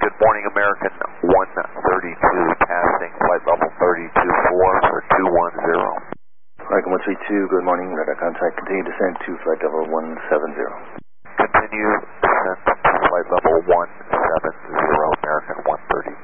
Good morning, American 132, passing flight level 32.4 for 210. American 132, good morning, radar contact, continue descent to flight level 170. Continue